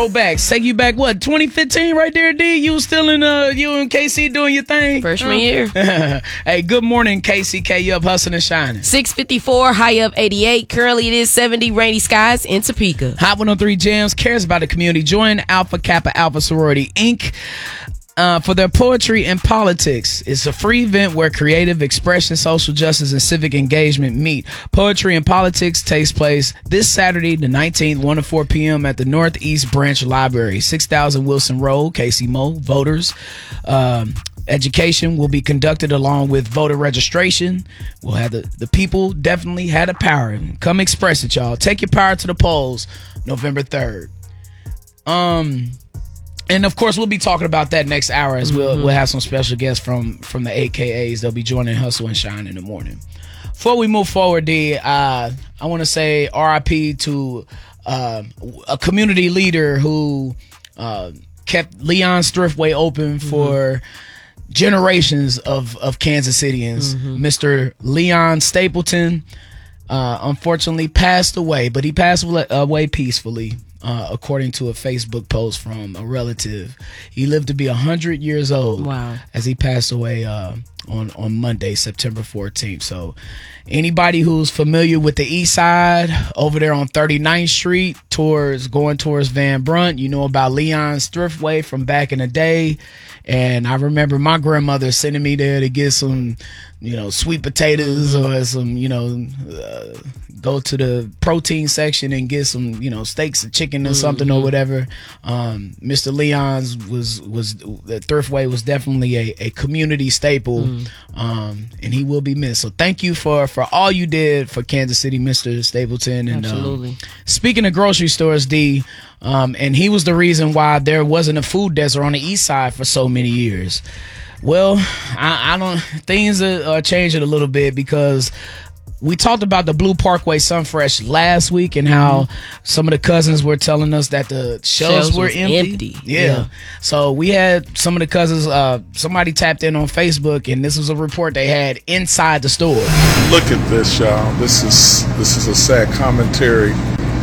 throwbacks. Take you back, what, 2015 right there, D? You was still in, you and KC doing your thing? Freshman year. Hey, good morning, KCK. You up hustling and shining. 654, high up 88. Currently it is 70, rainy skies in Topeka. Hot 103 Jams cares about the community. Join Alpha Kappa Alpha Sorority, Inc., for their Poetry and Politics. It's a free event where creative expression, social justice, and civic engagement meet. Poetry and Politics takes place this Saturday, the 19th, 1 to 4 p.m. at the Northeast Branch Library, 6000 Wilson Road, KC Mo. Voters. Education will be conducted along with voter registration. We'll have the people definitely had the power. Come express it, y'all. Take your power to the polls November 3rd. And of course, we'll be talking about that next hour as we'll have some special guests from the AKAs. They'll be joining Hustle and Shine in the morning. Before we move forward, D, I want to say RIP to a community leader who kept Leon's Thriftway open for generations of Kansas Cityans. Mr. Leon Stapleton unfortunately passed away, but he passed away peacefully. According to a Facebook post from a relative. He lived to be 100 years old. Wow. As he passed away on Monday, September 14th. So anybody who's familiar with the east side over there on 39th Street going towards Van Brunt, you know about Leon's Thriftway from back in the day. And I remember my grandmother sending me there to get some, sweet potatoes or some, go to the protein section and get some, steaks and chicken or something or whatever. Mr. Leon's the Thriftway was definitely a community staple, and he will be missed. So thank you for all you did for Kansas City, Mr. Stapleton. And absolutely. Speaking of grocery stores, D, and he was the reason why there wasn't a food desert on the east side for so many years. Well, I don't. Things are changing a little bit because we talked about the Blue Parkway Sunfresh last week and how some of the cousins were telling us that the shelves were empty. Yeah. So we had some of the cousins. Somebody tapped in on Facebook, and this was a report they had inside the store. Look at this, y'all. This is a sad commentary.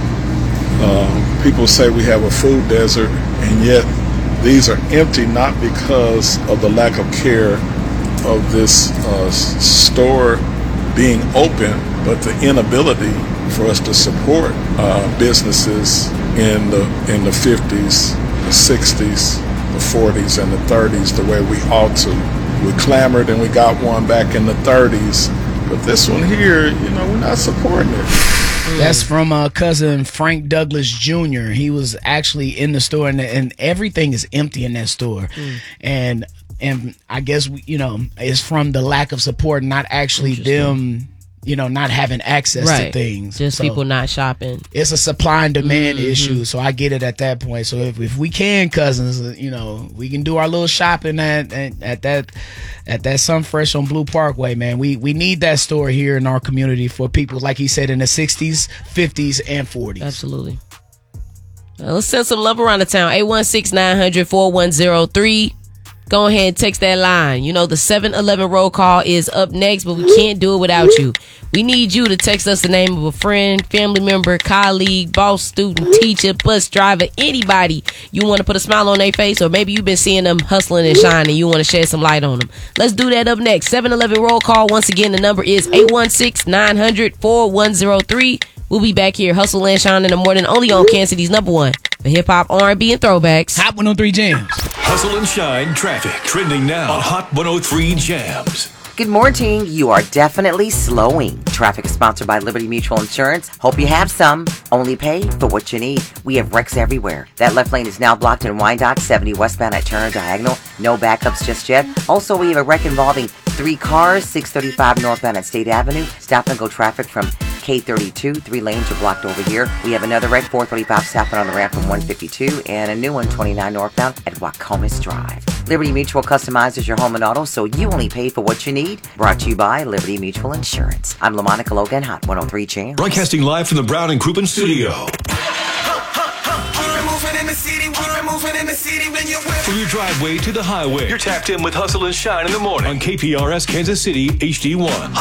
People say we have a food desert, and yet these are empty not because of the lack of care of this store being open, but the inability for us to support businesses in the 50s, the 60s, the 40s, and the 30s the way we ought to. We clamored and we got one back in the 30s, but this one here, we're not supporting it. That's from cousin Frank Douglas Jr. He was actually in the store, and everything is empty in that store. And I guess, it's from the lack of support, not actually them, not having access to things. Just people not shopping. It's a supply and demand issue, so I get it at that point. So if we can, cousins, we can do our little shopping at that Sunfresh on Blue Parkway, man. We need that store here in our community for people, like he said, in the 60s, 50s, and 40s. Absolutely. Let's send some love around the town. 816-900-4103. Go ahead and text that line. The 7-Eleven roll call is up next, but we can't do it without you. We need you to text us the name of a friend, family member, colleague, boss, student, teacher, bus driver, anybody you want to put a smile on their face, or maybe you've been seeing them hustling and shining. You want to shed some light on them. Let's do that up next. 7-Eleven roll call. Once again, the number is 816-900-4103. We'll be back here, Hustle and Shine in the morning, only on Kansas City's number one for hip-hop, R&B, and throwbacks. Hot 103 Jams. Hustle and Shine traffic trending now on Hot 103 Jams. Good morning. You are definitely slowing. Traffic is sponsored by Liberty Mutual Insurance. Hope you have some. Only pay for what you need. We have wrecks everywhere. That left lane is now blocked in Wyandotte, 70 westbound at Turner Diagonal. No backups just yet. Also, we have a wreck involving 3 cars, 635 northbound at State Avenue. Stop and go traffic from K32. 3 lanes are blocked over here. We have another wreck, 435 southbound on the ramp from 152, and a new one, 29 northbound at Wacomis Drive. Liberty Mutual customizes your home and auto, so you only pay for what you need. Brought to you by Liberty Mutual Insurance. I'm LaMonica Logan, Hot 103 Jams. Broadcasting live from the Brown and Crouppen studio. From your driveway to the highway, you're tapped in with Hustle and Shine in the morning on KPRS Kansas City HD1.